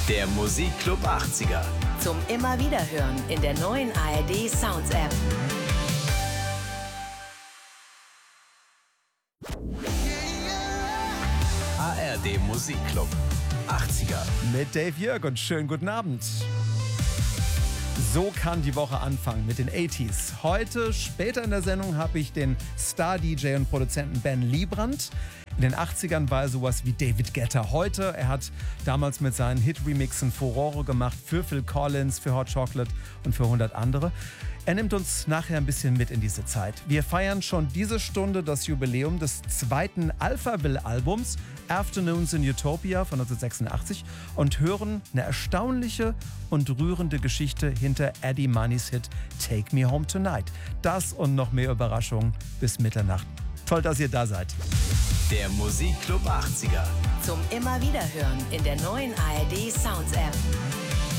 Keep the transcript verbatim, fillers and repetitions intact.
Der Musikclub achtziger. Zum immer wieder hören in der neuen A R D Sounds App. A R D Musikclub achtziger. Mit Dave Jörg und schönen guten Abend. So kann die Woche anfangen mit den achtziger. Heute, später in der Sendung, habe ich den Star-D J und Produzenten Ben Liebrandt. In den achtzigern war er sowas wie David Guetta. Heute, er hat damals mit seinen Hit-Remixen Furore gemacht für Phil Collins, für Hot Chocolate und für hundert andere. Er nimmt uns nachher ein bisschen mit in diese Zeit. Wir feiern schon diese Stunde das Jubiläum des zweiten Alphaville-Albums Afternoons in Utopia von neunzehnhundertsechsundachtzig und hören eine erstaunliche und rührende Geschichte hinter Eddie Moneys Hit Take Me Home Tonight. Das und noch mehr Überraschungen bis Mitternacht. Toll, dass ihr da seid. Der Musikclub achtziger. Zum immer wieder hören in der neuen A R D Sounds App.